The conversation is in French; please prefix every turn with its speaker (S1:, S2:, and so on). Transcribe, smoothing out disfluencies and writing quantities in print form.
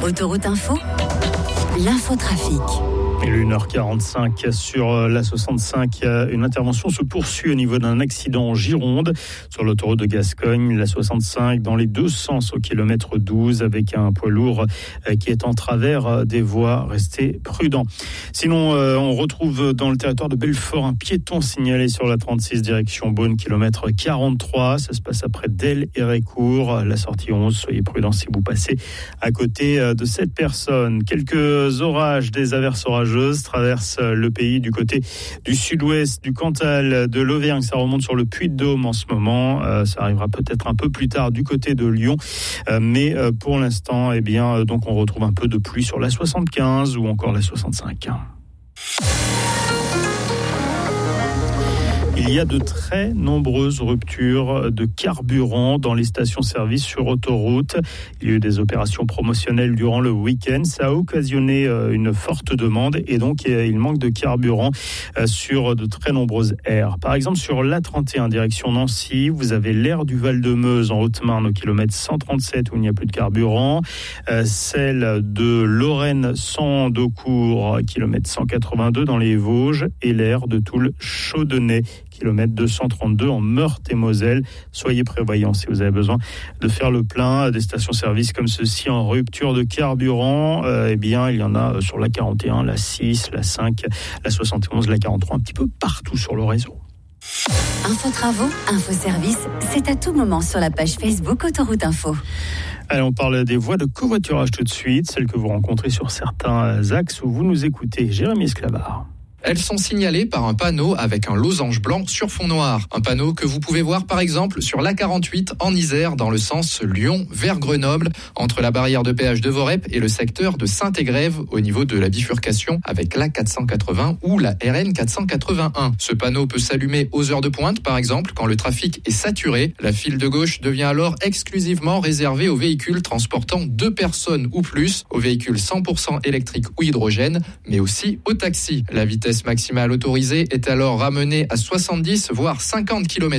S1: Autoroute Info, l'infotrafic.
S2: Il est 1h45 sur la 65. Une intervention se poursuit au niveau d'un accident en Gironde sur l'autoroute de Gascogne, la 65 dans les deux sens au kilomètre 12 avec un poids lourd qui est en travers des voies. Restez prudents. Sinon, on retrouve dans le territoire de Belfort un piéton signalé sur la 36 direction Beaune, kilomètre 43. Ça se passe après Delle et Récourt, la sortie 11. Soyez prudents si vous passez à côté de cette personne. Quelques orages, des averses orageuses traverse le pays du côté du sud-ouest, du Cantal, de l'Auvergne. Ça remonte sur le Puy-de-Dôme en ce moment. Ça arrivera peut-être un peu plus tard du côté de Lyon. Mais pour l'instant, donc on retrouve un peu de pluie sur la 75 ou encore la 65. Il y a de très nombreuses ruptures de carburant dans les stations-service sur autoroute. Il y a eu des opérations promotionnelles durant le week-end. Ça a occasionné une forte demande et donc il manque de carburant sur de très nombreuses aires. Par exemple, sur l'A31 direction Nancy, vous avez l'aire du Val-de-Meuse en Haute-Marne au kilomètre 137 où il n'y a plus de carburant. Celle de Lorraine-Sandaucourt, kilomètre 182 dans les Vosges et l'aire de Toul-Chaudenay, kilomètre 232 en Meurthe-et-Moselle. Soyez prévoyants si vous avez besoin de faire le plein. Des stations-service comme ceci en rupture de carburant, il y en a sur la 41, la 6, la 5, la 71, la 43, un petit peu partout sur le réseau.
S1: Info travaux, info service, c'est à tout moment sur la page Facebook Autoroute Info.
S2: Allez, on parle des voies de covoiturage tout de suite, celles que vous rencontrez sur certains axes où vous nous écoutez. Jérémy Esclavar.
S3: Elles sont signalées par un panneau avec un losange blanc sur fond noir. Un panneau que vous pouvez voir par exemple sur l'A48 en Isère dans le sens Lyon vers Grenoble, entre la barrière de péage de Vorep et le secteur de Saint-Égrève au niveau de la bifurcation avec l'A480 ou la RN 481. Ce panneau peut s'allumer aux heures de pointe par exemple quand le trafic est saturé. La file de gauche devient alors exclusivement réservée aux véhicules transportant 2 personnes ou plus, aux véhicules 100% électriques ou hydrogène, mais aussi aux taxis. La vitesse maximale autorisée est alors ramenée à 70 voire 50 km